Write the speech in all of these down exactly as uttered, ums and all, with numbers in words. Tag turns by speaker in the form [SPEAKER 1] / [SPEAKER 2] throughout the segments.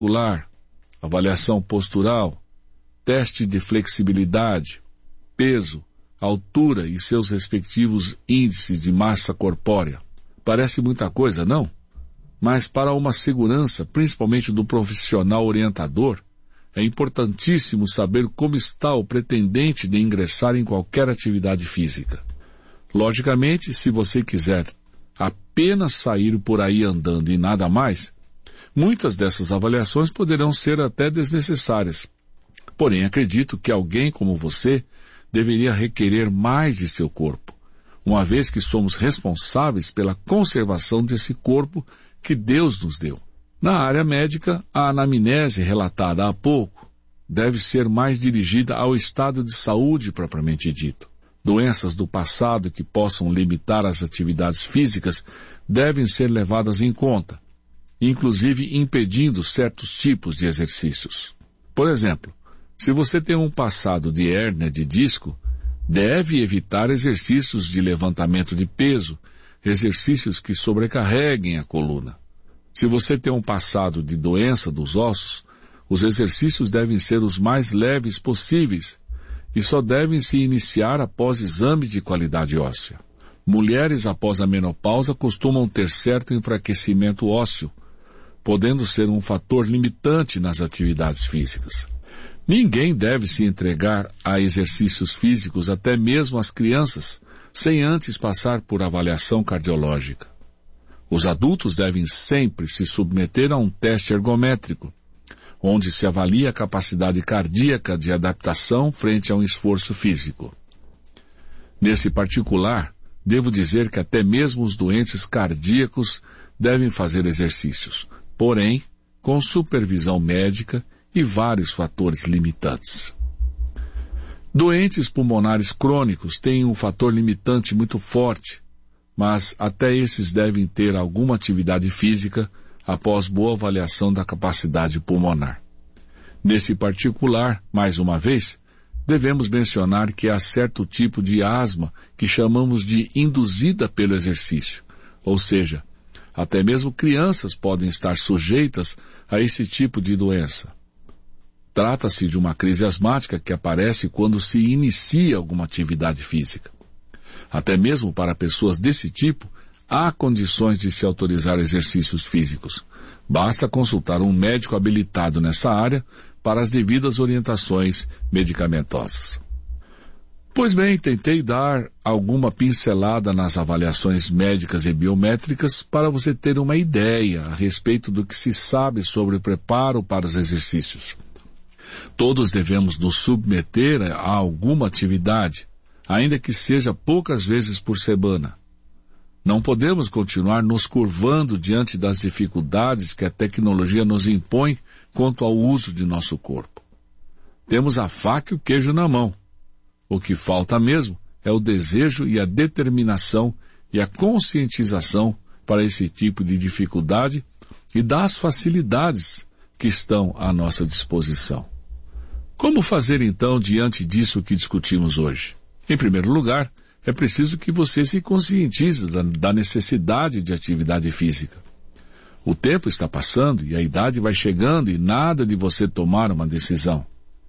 [SPEAKER 1] muscular, avaliação postural, teste de flexibilidade, peso, altura e seus respectivos índices de massa corpórea. Parece muita coisa, não? Mas para uma segurança, principalmente do profissional orientador, é importantíssimo saber como está o pretendente de ingressar em qualquer atividade física. Logicamente, se você quiser apenas sair por aí andando e nada mais, muitas dessas avaliações poderão ser até desnecessárias. Porém, acredito que alguém como você deveria requerer mais de seu corpo, uma vez que somos responsáveis pela conservação desse corpo que Deus nos deu. Na área médica, a anamnese relatada há pouco deve ser mais dirigida ao estado de saúde propriamente dito. Doenças do passado que possam limitar as atividades físicas devem ser levadas em conta, inclusive impedindo certos tipos de exercícios. Por exemplo, se você tem um passado de hérnia de disco, deve evitar exercícios de levantamento de peso, exercícios que sobrecarreguem a coluna. Se você tem um passado de doença dos ossos, os exercícios devem ser os mais leves possíveis e só devem se iniciar após exame de qualidade óssea. Mulheres após a menopausa costumam ter certo enfraquecimento ósseo, podendo ser um fator limitante nas atividades físicas. Ninguém deve se entregar a exercícios físicos, até mesmo as crianças, sem antes passar por avaliação cardiológica. Os adultos devem sempre se submeter a um teste ergométrico, onde se avalia a capacidade cardíaca de adaptação frente a um esforço físico. Nesse particular, devo dizer que até mesmo os doentes cardíacos devem fazer exercícios, porém, com supervisão médica e vários fatores limitantes. Doentes pulmonares crônicos têm um fator limitante muito forte, mas até esses devem ter alguma atividade física após boa avaliação da capacidade pulmonar. Nesse particular, mais uma vez, devemos mencionar que há certo tipo de asma que chamamos de induzida pelo exercício, ou seja, até mesmo crianças podem estar sujeitas a esse tipo de doença. Trata-se de uma crise asmática que aparece quando se inicia alguma atividade física. Até mesmo para pessoas desse tipo, há condições de se autorizar exercícios físicos. Basta consultar um médico habilitado nessa área para as devidas orientações medicamentosas. Pois bem, tentei dar alguma pincelada nas avaliações médicas e biométricas para você ter uma ideia a respeito do que se sabe sobre o preparo para os exercícios. Todos devemos nos submeter a alguma atividade, ainda que seja poucas vezes por semana. Não podemos continuar nos curvando diante das dificuldades que a tecnologia nos impõe quanto ao uso de nosso corpo. Temos a faca e o queijo na mão. O que falta mesmo é o desejo e a determinação e a conscientização para esse tipo de dificuldade e das facilidades que estão à nossa disposição. Como fazer então diante disso que discutimos hoje? Em primeiro lugar, é preciso que você se conscientize da, da necessidade de atividade física. O tempo está passando e a idade vai chegando e nada de você tomar uma decisão.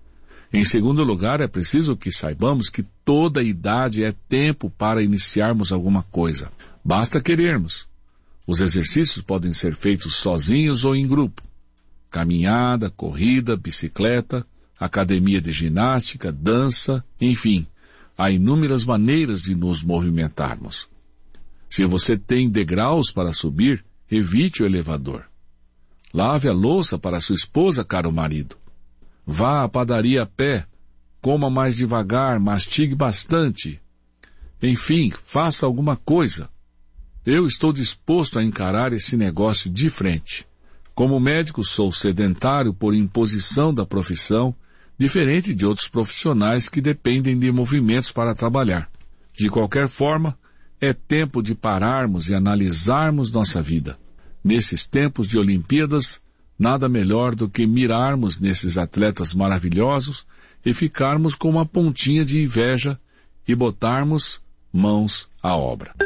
[SPEAKER 1] Em segundo lugar, é preciso que saibamos que toda idade é tempo para iniciarmos alguma coisa. Basta querermos. Os exercícios podem ser feitos sozinhos ou em grupo. Caminhada, corrida, bicicleta, academia de ginástica, dança, enfim. Há inúmeras maneiras de nos movimentarmos. Se você tem degraus para subir, evite o elevador. Lave a louça para sua esposa, caro marido. Vá à padaria a pé, coma mais devagar, mastigue bastante. Enfim, faça alguma coisa. Eu estou disposto a encarar esse negócio de frente. Como médico, sou sedentário por imposição da profissão, diferente de outros profissionais que dependem de movimentos para trabalhar. De qualquer forma, é tempo de pararmos e analisarmos nossa vida. Nesses tempos de Olimpíadas, nada melhor do que mirarmos nesses atletas maravilhosos e ficarmos com uma pontinha de inveja e botarmos mãos à obra.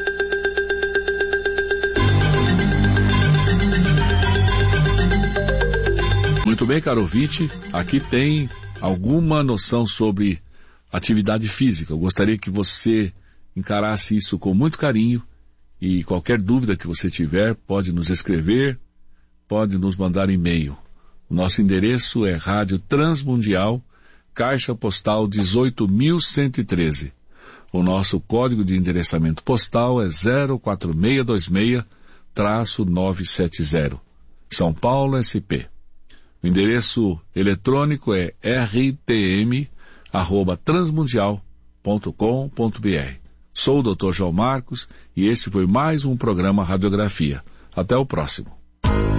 [SPEAKER 1] Muito bem, caro ouvinte, aqui tem alguma noção sobre atividade física. Eu gostaria que você encarasse isso com muito carinho e qualquer dúvida que você tiver, pode nos escrever, pode nos mandar e-mail. O nosso endereço é Rádio Transmundial, Caixa Postal dezoito mil cento e treze. O nosso código de endereçamento postal é zero quatro seis dois seis nove sete zero. São Paulo, S P. O endereço eletrônico é r t m arroba transmundial ponto com ponto b r. Sou o doutor João Marcos e esse foi mais um programa Radiografia. Até o próximo.